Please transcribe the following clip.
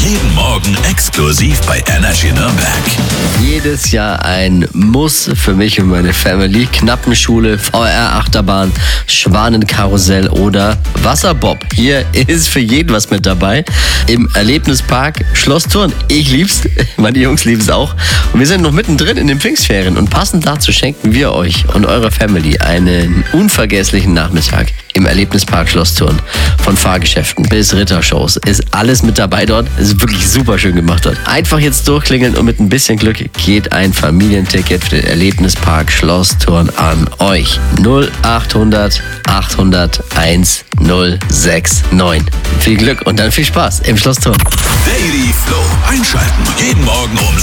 Jeden Morgen exklusiv bei Energy Nürnberg. Jedes Jahr ein Muss für mich und meine Family. Knappenschule, VR-Achterbahn, Schwanenkarussell oder Wasserbob. Hier ist für jeden was mit dabei. Im Erlebnispark Schloss Thurn. Ich lieb's, meine Jungs lieben es auch. Und wir sind noch mittendrin in den Pfingstferien. Und passend dazu schenken wir euch und eurer Family einen unvergesslichen Nachmittag im Erlebnispark Schloss Thurn. Von Fahrgeschäften bis Rittershows ist alles mit dabei dort. Es ist wirklich super schön gemacht dort. Einfach jetzt durchklingeln und mit ein bisschen Glück geht ein Familienticket für den Erlebnispark Schloss Thurn an euch. 0800 800 1069. Viel Glück und dann viel Spaß im Schloss Thurn. Daily Flow einschalten. Jeden Morgen um